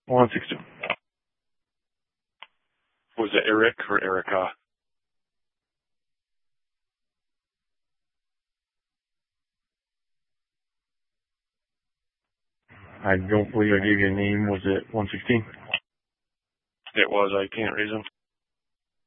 162. Was it Eric or Erica? I don't believe I gave you a name. Was it 116? It was. I can't read them.